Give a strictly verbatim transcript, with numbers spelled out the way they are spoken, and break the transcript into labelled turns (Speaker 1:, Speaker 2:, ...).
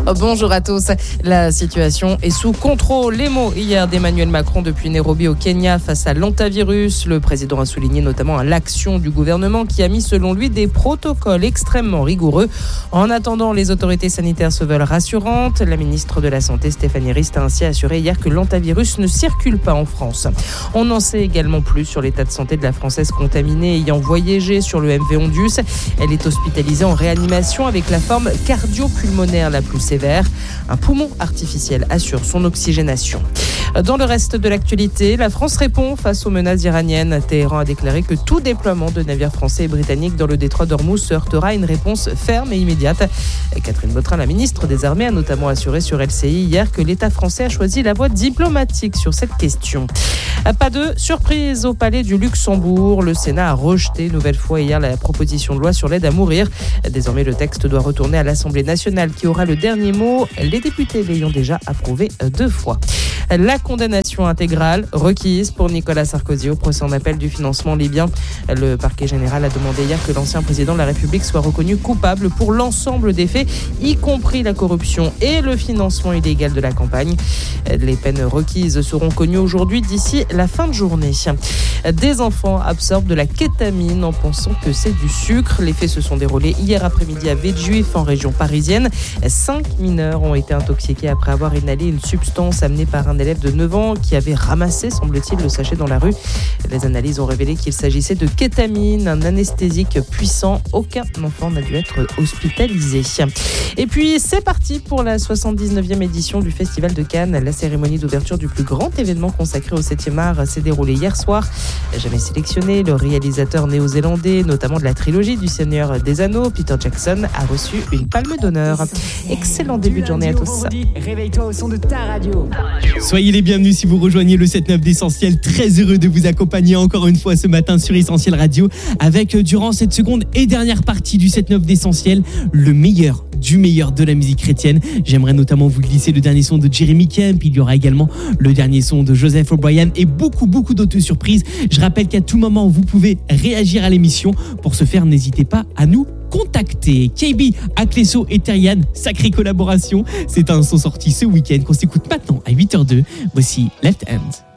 Speaker 1: Bonjour à tous. La situation est sous contrôle. Les mots hier d'Emmanuel Macron depuis Nairobi au Kenya face à l'hantavirus. Le président a souligné notamment l'action du gouvernement qui a mis selon lui des protocoles extrêmement rigoureux. En attendant, les autorités sanitaires se veulent rassurantes. La ministre de la Santé, Stéphanie Rist, a ainsi assuré hier que l'hantavirus ne circule pas en France. On en sait également plus sur l'état de santé de la Française contaminée ayant voyagé sur le M V Ondus. Elle est hospitalisée en réanimation avec la forme cardio-pulmonaire la plus sévère. Un poumon artificiel assure son oxygénation. Dans le reste de l'actualité, la France répond face aux menaces iraniennes. Téhéran a déclaré que tout déploiement de navires français et britanniques dans le détroit d'Ormuz se heurtera à une réponse ferme et immédiate. Catherine Vautrin, la ministre des Armées, a notamment assuré sur L C I hier que l'État français a choisi la voie diplomatique sur cette question. Pas de surprise au Palais du Luxembourg. Le Sénat a rejeté une nouvelle fois hier la proposition de loi sur l'aide à mourir. Désormais, le texte doit retourner à l'Assemblée nationale qui aura le dernier mot. Les députés l'ayant déjà approuvé deux fois. La condamnation intégrale requise pour Nicolas Sarkozy au procès en appel du financement libyen. Le parquet général a demandé hier que l'ancien président de la République soit reconnu coupable pour l'ensemble des faits, y compris la corruption et le financement illégal de la campagne. Les peines requises seront connues aujourd'hui d'ici la fin de journée. Des enfants absorbent de la kétamine en pensant que c'est du sucre. Les faits se sont déroulés hier après-midi à Villejuif, en région parisienne. Cinq mineurs ont été intoxiqués après avoir inhalé une substance amenée par un élève de neuf ans qui avait ramassé, semble-t-il, le sachet dans la rue. Les analyses ont révélé qu'il s'agissait de kétamine, un anesthésique puissant. Aucun enfant n'a dû être hospitalisé. Et puis, c'est parti pour la soixante-dix-neuvième édition du Festival de Cannes. La cérémonie d'ouverture du plus grand événement consacré au septième art s'est déroulée hier soir. Jamais sélectionné, le réalisateur néo-zélandais, notamment de la trilogie du Seigneur des Anneaux, Peter Jackson, a reçu une palme d'honneur. Excellent début de journée à tous.
Speaker 2: Réveille-toi au son de ta radio.
Speaker 3: Soyez les bienvenus si vous rejoignez le sept neuf d'Essentiel. Très heureux de vous accompagner encore une fois ce matin sur Essentiel Radio avec, durant cette seconde et dernière partie du sept neuf d'Essentiel, le meilleur du meilleur de la musique chrétienne. J'aimerais notamment vous glisser le dernier son de Jeremy Camp. Il y aura également le dernier son de Joseph O'Brien et beaucoup, beaucoup d'autres surprises. Je rappelle qu'à tout moment, vous pouvez réagir à l'émission. Pour ce faire, n'hésitez pas à nous contacter. K B, Akleso et Terian, sacrée collaboration. C'est un son sorti ce week-end qu'on s'écoute maintenant à huit heures zéro deux. Voici Left Hand.